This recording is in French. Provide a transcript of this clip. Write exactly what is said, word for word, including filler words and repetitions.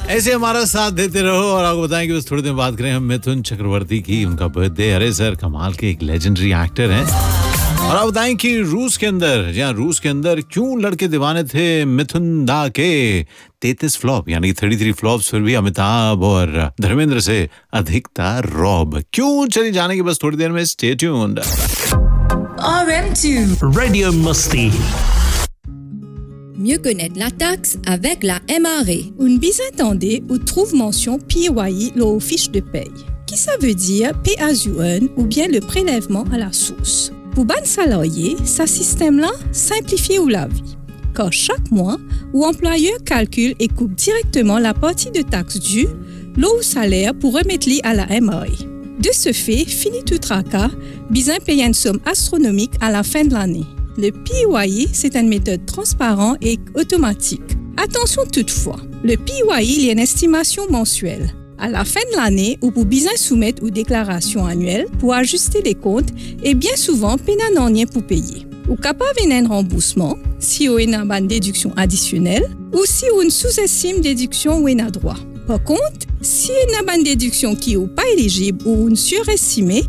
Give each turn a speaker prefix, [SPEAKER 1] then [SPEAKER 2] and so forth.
[SPEAKER 1] ऐसे हमारा साथ देते रहो और आपको बताएं कि बस थोड़ी देर बात करें हम मिथुन चक्रवर्ती की, उनका बर्थडे। अरे सर कमाल के एक लेजेंडरी एक्टर हैं। और आप बताएं कि रूस के अंदर या रूस के अंदर क्यों लड़के दीवाने थे मिथुन दा के। तैंतीस फ्लॉप यानी तैंतीस फ्लॉप्स, फिर भी अमिताभ और धर्मेंद्र से अधिक था रॉब। क्यों चली जाने की बस थोड़ी देर में, stay tuned.
[SPEAKER 2] R M two
[SPEAKER 3] Radio Musti.
[SPEAKER 4] Mieux connaître la taxe avec la M R E.
[SPEAKER 5] Une bisentendée où trouve mention P A Y E lors fiche de paye. Qui ça veut dire pay as you earn ou bien le prélèvement à la source. Pour ban salarié, ce système-là simplifie ou la vie. Car chaque mois, ou employeur calcule et coupe directement la partie de taxe due, l'eau ou salaire pour remettre-li à la M R E. De ce fait, fini tout tracas, bisin paye une somme astronomique à la fin de l'année. Le P A Y E, c'est une méthode transparente et automatique. Attention toutefois, le P A Y E il y a une estimation mensuelle. À la fin de l'année, ou pour bien soumettre une déclaration annuelle pour ajuster les comptes et bien souvent, peine n'en rien pour payer. Ou capable d'un remboursement si vous avez une déduction additionnelle ou si vous une sous-estime déduction ou un droit. Par contre, si vous avez une déduction qui n'est pas éligible ou une surestimée,